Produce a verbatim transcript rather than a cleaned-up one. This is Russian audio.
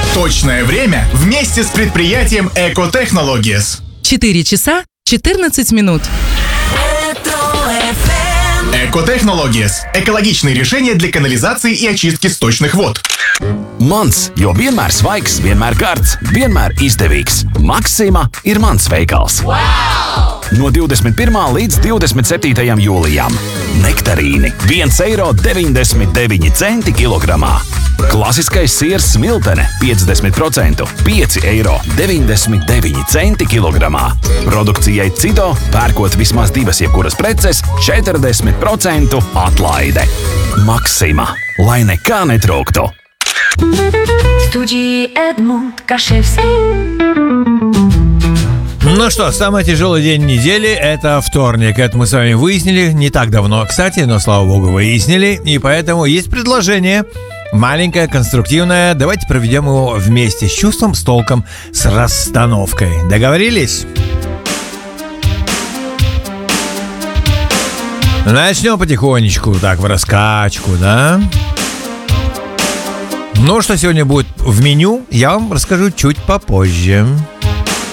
Точное время вместе с предприятием Эко-Технологиес. четыре часа четырнадцать минут. Эко-Технологиес – экологичные решения для канализации и очистки сточных вод. Mans, jo vienmēr svaigs, vienmēr kārts, vienmēr izdevīgs. Maksima ir mans veikals. Wow! No divdesmit pirmā līdz divdesmit septītajam jūlijam. Nektarīni viens eiro deviņdesmit deviņi centi kilogramā. Klasiskais siers smiltene piecdesmit procenti pieci eiro deviņdesmit deviņi centi kilogramā. Produkcijai Cido pērkot vismaz divas jebkuras preces četrdesmit procentu atlaide. Maksima, lai nekā netrūktu. В студии Эдмунд Кашевский. Ну что, самый тяжелый день недели – это вторник. Это мы с вами выяснили не так давно, кстати, но, слава богу, выяснили. И поэтому есть предложение, маленькое, конструктивное. Давайте проведем его вместе, с чувством, с толком, с расстановкой. Договорились? Начнем потихонечку, так, в раскачку, да? Ну, что сегодня будет в меню, я вам расскажу чуть попозже.